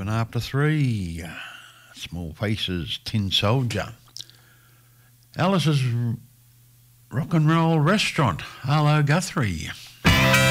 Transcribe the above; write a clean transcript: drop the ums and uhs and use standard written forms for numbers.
11 after 3. Small Faces, Tin Soldier. Alice's Rock and Roll Restaurant, Arlo Guthrie.